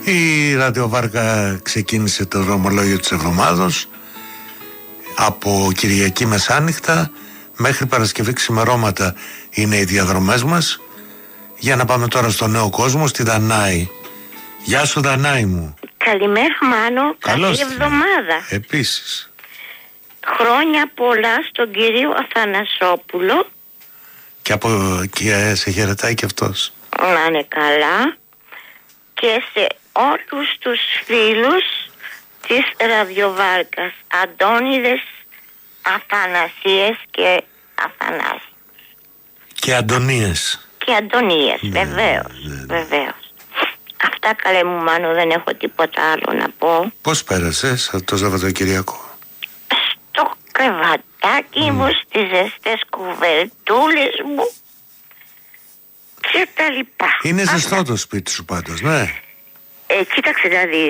Η ραδιοβάρκα ξεκίνησε το δρομολόγιο της εβδομάδος από Κυριακή μεσάνυχτα μέχρι Παρασκευή ξημερώματα είναι οι διαδρομές μας, για να πάμε τώρα στο νέο κόσμο, στη Δανάη. Γεια σου Δανάη μου. Καλημέρα Μάνο, καλή εβδομάδα. Επίσης. Χρόνια πολλά στον κύριο Αθανασόπουλο. Και σε χαιρετάει και αυτός. Να είναι καλά. Και σε όλους τους φίλους της ραδιοβάρκας, Αντώνιδες, Αθανασίες και Αθανάσιους. Και Αντωνίες. Και Αντωνίες, βεβαίως. Αυτά καλέ μου Μάνο, δεν έχω τίποτα άλλο να πω. Πώς πέρασες το Σαββατοκυριακό? Στο κρεβατάκι μου, στις ζεστές κουβερτούλες μου και τα λοιπά. Είναι ζεστό το σπίτι σου πάντως, ναι. Κοίταξε να δεις,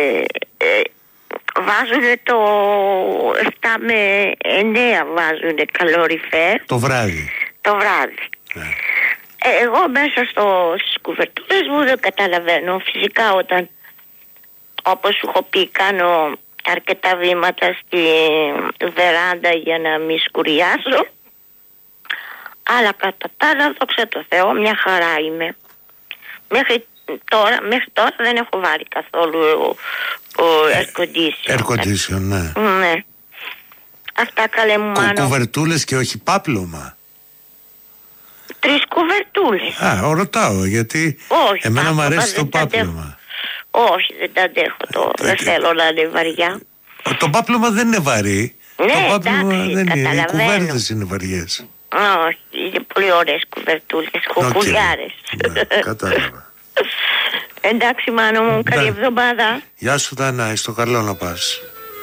βάζουνε το 7 με 9 βάζουνε καλοριφέρ. Το βράδυ. Ναι. Εγώ μέσα στις κουβερτούλες μου δεν καταλαβαίνω. Φυσικά όταν, όπως σου έχω πει, κάνω αρκετά βήματα στη βεράντα για να μην σκουριάσω. Αλλά κατά τα άλλα, δόξα τω Θεώ, μια χαρά είμαι. Μέχρι τώρα δεν έχω βάλει καθόλου air condition. Air condition, ναι. Ναι. Αυτά καλέ μου Μάνο. Κουβερτούλες και όχι πάπλωμα. 3 κουβερτούλες. Ρωτάω γιατί όχι, εμένα μου αρέσει το πάπλωμα. Όχι, δεν τα αντέχω δεν θέλω να είναι βαριά. Το πάπλωμα δεν είναι βαρύ. Ναι, το πάπλωμα εντάξει, δεν είναι. Οι καταλαβαίνω. κουβέρτες είναι βαριές. Όχι, είναι πολύ ωραίες κουβερτούλες, κουκουλιάρες. Ναι, κατάλαβα. Εντάξει Μάνο μου, καλή εβδομάδα. Γεια σου Δανάη, στο καλό να πας.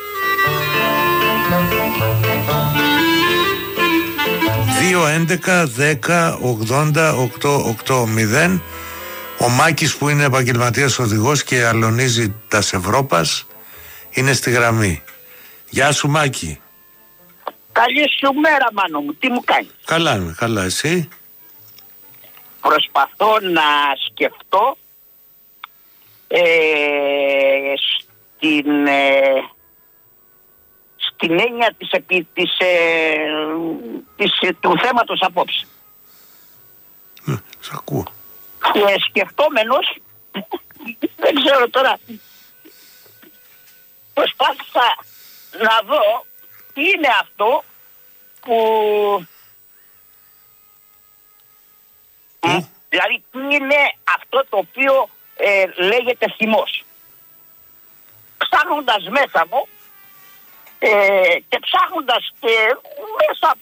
2-11-10-80-880. Ο Μάκης που είναι επαγγελματίας οδηγός και αλωνίζει τα Ευρώπας είναι στη γραμμή. Γεια σου Μάκη. Καλή σου μέρα Μάνο μου, τι μου κάνεις? Καλά είμαι, καλά εσύ? Προσπαθώ να σκεφτώ στην έννοια του θέματος απόψε. Σ' ακούω. Και σκεφτόμενος, δεν ξέρω τώρα, προσπάθησα να δω τι είναι αυτό που... Δηλαδή τι είναι αυτό το οποίο λέγεται θυμός. Ψάχνοντας μέσα μου και ψάχνοντας μέσα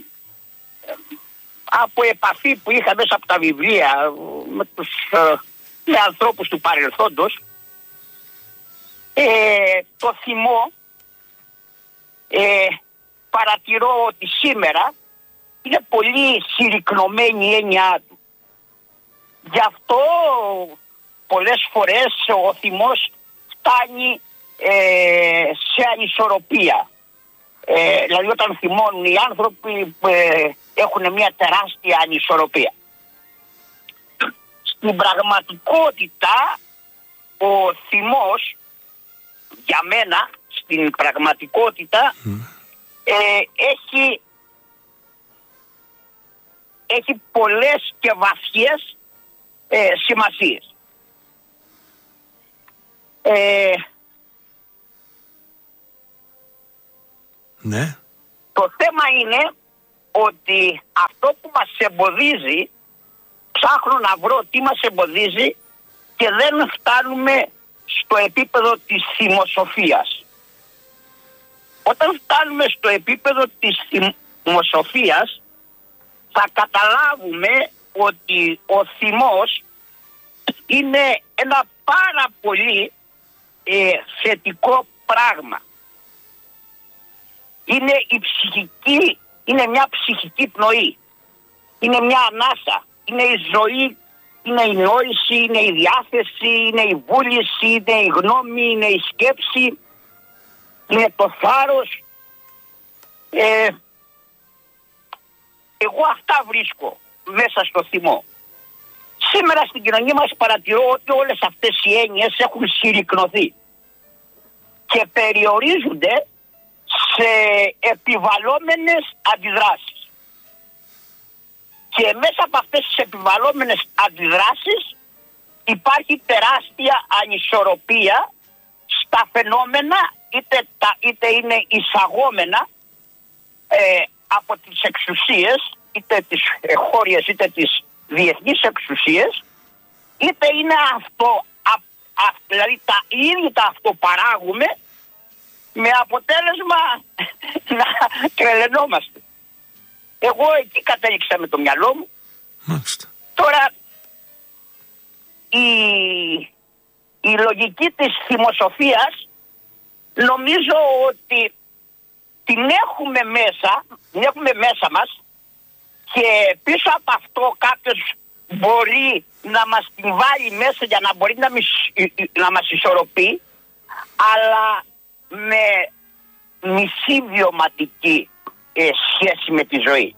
από επαφή που είχα μέσα από τα βιβλία με ανθρώπους του παρελθόντος, το θυμό παρατηρώ ότι σήμερα είναι πολύ συρρυκνωμένη η έννοιά του. Γι' αυτό πολλές φορές ο θυμός φτάνει σε ανισορροπία. Δηλαδή όταν θυμώνουν οι άνθρωποι έχουν μια τεράστια ανισορροπία. Στην πραγματικότητα ο θυμός για μένα στην πραγματικότητα έχει πολλές και βαθιές σημασίες. Ναι. Το θέμα είναι ότι αυτό που μας εμποδίζει, ψάχνω να βρω τι μας εμποδίζει και δεν φτάνουμε στο επίπεδο της θυμοσοφίας. Όταν φτάνουμε στο επίπεδο της θυμοσοφίας θα καταλάβουμε ότι ο θυμός είναι ένα πάρα πολύ θετικό πράγμα. Είναι μια ψυχική πνοή. Είναι μια ανάσα. Είναι η ζωή, είναι η νόηση, είναι η διάθεση, είναι η βούληση, είναι η γνώμη, είναι η σκέψη, είναι το θάρρος. Εγώ αυτά βρίσκω μέσα στο θυμό. Σήμερα στην κοινωνία μας παρατηρώ ότι όλες αυτές οι έννοιες έχουν συρρικνωθεί και περιορίζονται σε επιβαλλόμενες αντιδράσεις. Και μέσα από αυτές τις επιβαλλόμενες αντιδράσεις υπάρχει τεράστια ανισορροπία στα φαινόμενα, είτε είναι εισαγόμενα από τις εξουσίες, είτε τις χώριες είτε τις διεθνείς εξουσίες, είτε είναι δηλαδή τα ίδια τα αυτοπαράγουμε, με αποτέλεσμα να τρελαινόμαστε. Εγώ εκεί κατέληξα με το μυαλό μου. Μάλιστα. Τώρα η λογική της θυμοσοφίας νομίζω ότι την έχουμε μέσα μας, και πίσω από αυτό κάποιος μπορεί να μας την βάλει μέσα για να μπορεί να μας ισορροπεί, αλλά με μισή βιωματική σχέση με τη ζωή.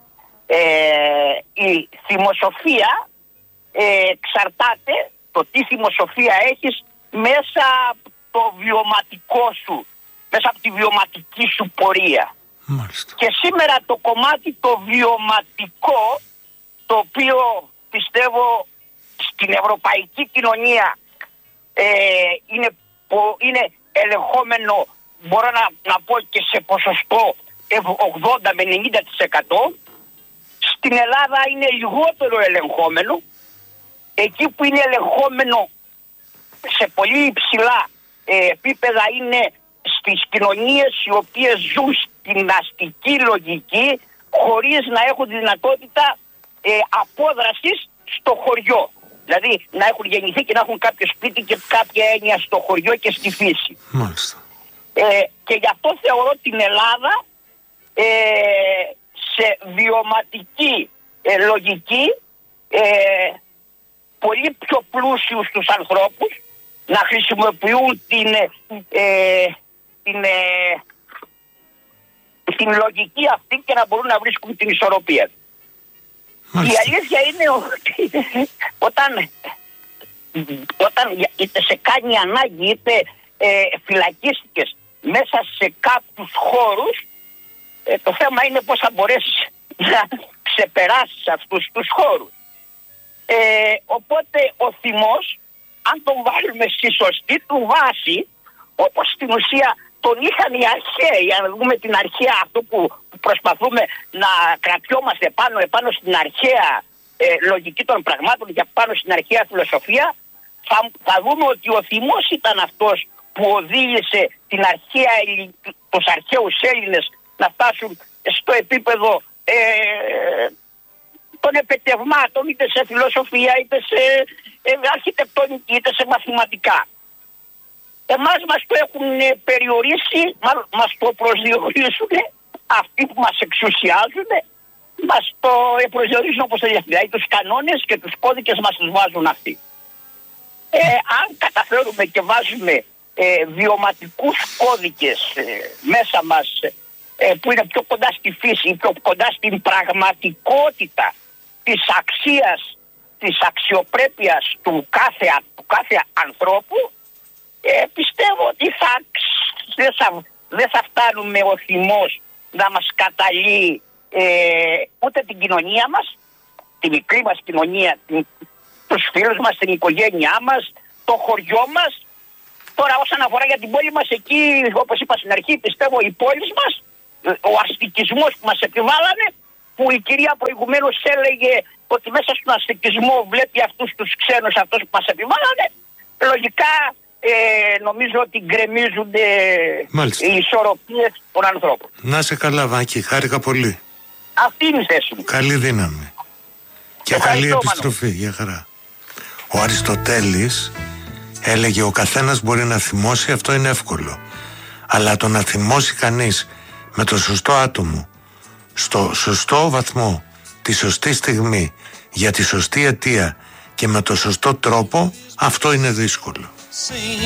Η θυμοσοφία εξαρτάται το τι θυμοσοφία έχεις μέσα από το βιωματικό σου, μέσα από τη βιωματική σου πορεία. Μάλιστα. Και σήμερα το κομμάτι το βιωματικό, το οποίο πιστεύω στην ευρωπαϊκή κοινωνία είναι ελεγχόμενο, μπορώ να πω και σε ποσοστό 80 με 90%, στην Ελλάδα είναι λιγότερο ελεγχόμενο. Εκεί που είναι ελεγχόμενο σε πολύ υψηλά επίπεδα είναι στις κοινωνίες οι οποίες ζουν στην αστική λογική, χωρίς να έχουν δυνατότητα απόδρασης στο χωριό. Δηλαδή να έχουν γεννηθεί και να έχουν κάποιο σπίτι και κάποια έννοια στο χωριό και στη φύση. Μάλιστα. Και γι' αυτό θεωρώ την Ελλάδα σε βιωματική λογική πολύ πιο πλούσιους τους ανθρώπους να χρησιμοποιούν την λογική αυτή και να μπορούν να βρίσκουν την ισορροπία. Μάλιστα. Η αλήθεια είναι ότι όταν είτε σε κάνει ανάγκη είτε φυλακίστηκες μέσα σε κάποιους χώρους, το θέμα είναι πώς θα μπορέσεις να ξεπεράσεις αυτούς τους χώρους. Οπότε ο θυμός, αν τον βάλουμε στη σωστή του βάση, όπως στην ουσία τον είχαν οι αρχαίοι, αν δούμε την αρχαία, αυτό που προσπαθούμε να κρατιόμαστε επάνω στην αρχαία λογική των πραγμάτων και πάνω στην αρχαία φιλοσοφία, θα δούμε ότι ο θυμός ήταν αυτός που οδήγησε τους αρχαίους Έλληνες να φτάσουν στο επίπεδο των επετευμάτων, είτε σε φιλοσοφία, είτε σε αρχιτεκτονική, είτε σε μαθηματικά. Εμάς μας το έχουν περιορίσει, μας το προσδιορίζουν αυτοί που μας εξουσιάζουν, μας το προσδιορίζουν όπως θέλει, δηλαδή τους κανόνες και τους κώδικες μας τους βάζουν αυτοί. Αν καταφέρουμε και βάζουμε βιωματικούς κώδικες μέσα μας που είναι πιο κοντά στη φύση, πιο κοντά στην πραγματικότητα της αξίας, της αξιοπρέπειας του κάθε ανθρώπου, πιστεύω ότι δεν θα φτάνουμε ο θυμός να μας καταλύει ούτε την κοινωνία μας, τη μικρή μας κοινωνία, τους φίλους μας, την οικογένειά μας, το χωριό μας. Τώρα όσον αφορά για την πόλη μας, εκεί όπως είπα στην αρχή, πιστεύω οι πόλεις μας, ο αστικισμός που μας επιβάλλανε, που η κυρία προηγουμένως έλεγε ότι μέσα στον αστικισμό βλέπει αυτούς τους ξένους, αυτούς που μας επιβάλλανε, λογικά νομίζω ότι γκρεμίζονται οι ισορροπίες των ανθρώπων. Να σε καλά, Βάκη, χάρηκα πολύ. Αυτή είναι η θέση μου. Καλή δύναμη και καλή επιστροφή, για χαρά. Ο Αριστοτέλης έλεγε ο καθένας μπορεί να θυμώσει, αυτό είναι εύκολο, αλλά το να θυμώσει κανείς με το σωστό άτομο, στο σωστό βαθμό, τη σωστή στιγμή, για τη σωστή αιτία και με το σωστό τρόπο, αυτό είναι δύσκολο.